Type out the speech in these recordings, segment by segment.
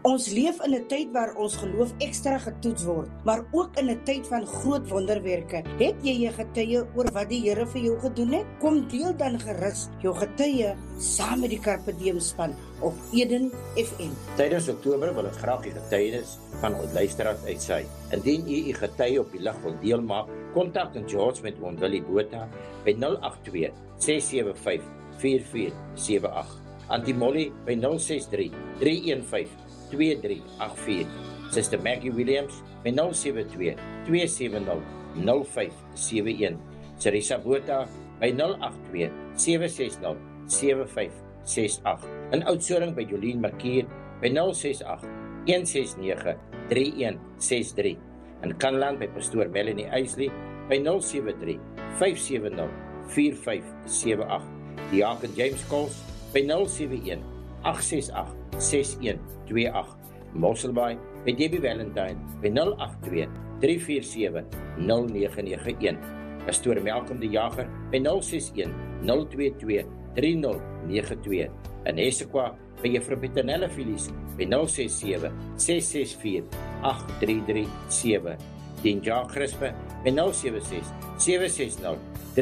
Ons leef in 'n tyd waar ons geloof ekstra getoets word, maar ook in 'n tyd van groot wonderwerke. Het jy 'n getuie oor wat die Here vir jou gedoen het? Kom deel dan gerus jou getuie saam met die Carpe Diem span op Eden FM. Tydens Oktober wil ek graag die getuienis van ons luisteraars uitsaai. Indien u u getuie op die lig wil deelmaak, kontak in George met ons Willie Botha by 082 675 4478. Auntie Molly by 063 315 2384. Sister Maggie Williams by 072 270 0571. Sarissa Botha by 082 760 7568. In Oudtshoorn by Jolien Markier by 068 169 3163. In Kanland by Pastoor Melanie Eisley by 073 570 4578. Diaken James Coles by 071 868 6128. Mosselbaai by Debbie Valentine by 082 347 0991. Pastoor Malcolm de Jager by 061 022 3092. In Essequa by Juffrou Petronella Filies by 067 664 8337. Dien Jacques Crispe by 076 760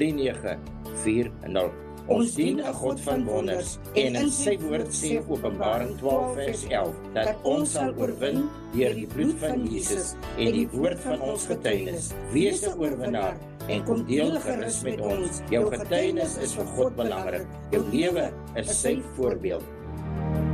3940. Ons dien 'n God van wonders en in sy woord sê Openbaring 12 vers 11 dat ons sal oorwin deur die bloed van Jesus en die woord van ons getuienis. Wees 'n oorwinnaar en kom deel gerus met ons. Jou getuienis is vir God belangrik. Jou lewe is sy voorbeeld.